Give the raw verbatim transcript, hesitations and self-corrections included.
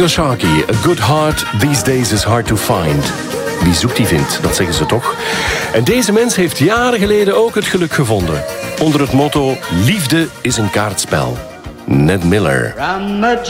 Sharkey, a good heart these days is hard to find. Wie zoekt die vindt, dat zeggen ze toch. En deze mens heeft jaren geleden ook het geluk gevonden. Onder het motto, liefde is een kaartspel. Ned Miller.